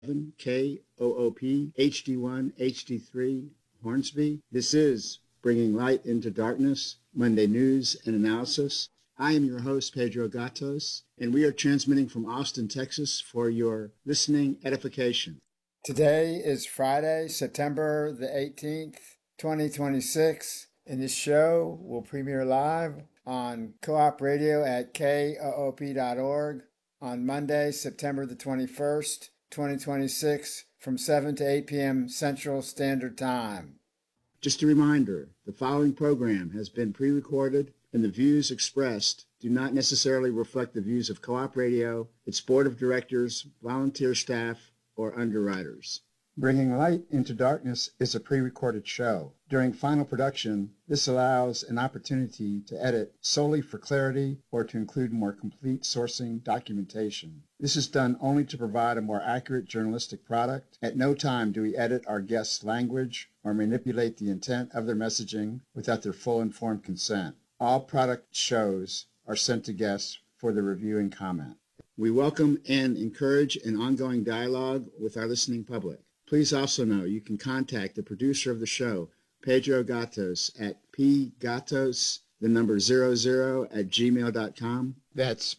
KOOP HD1 HD3 Hornsby. This is Bringing Light into Darkness, Monday News and Analysis. I am your host, Pedro Gatos, and we are transmitting from Austin, Texas for your listening edification. Today is Friday, September the 18th, 2026, and this show will premiere live on Co-op Radio at koop.org on Monday, September the 21st, 2026, from 7 to 8 p.m. Central Standard Time. Just a reminder, the following program has been pre-recorded, and the views expressed do not necessarily reflect the views of Co-op Radio, its board of directors, volunteer staff, or underwriters. Bringing Light into Darkness is a pre-recorded show. During final production, this allows an opportunity to edit solely for clarity or to include more complete sourcing documentation. This is done only to provide a more accurate journalistic product. At no time do we edit our guests' language or manipulate the intent of their messaging without their full informed consent. All product shows are sent to guests for their review and comment. We welcome and encourage an ongoing dialogue with our listening public. Please also know you can contact the producer of the show, Pedro Gatos, at pgatos00@gmail.com. That's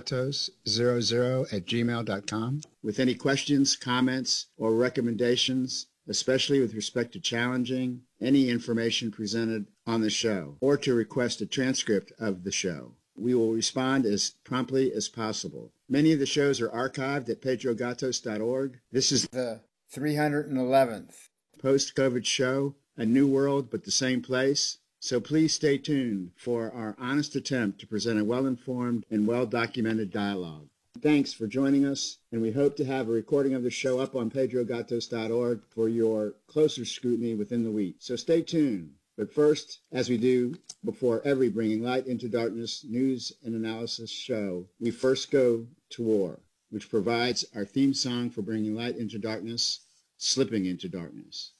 pgatos00@gmail.com. With any questions, comments, or recommendations, especially with respect to challenging any information presented on the show, or to request a transcript of the show. We will respond as promptly as possible. Many of the shows are archived at pedrogatos.org. This is the 311th post-COVID show, a new world but the same place. So please stay tuned for our honest attempt to present a well-informed and well-documented dialogue. Thanks for joining us, and we hope to have a recording of the show up on pedrogatos.org for your closer scrutiny within the week. So stay tuned. But first, as we do before every Bringing Light into Darkness news and analysis show, we first go to war, which provides our theme song for Bringing Light into Darkness, Slipping into Darkness.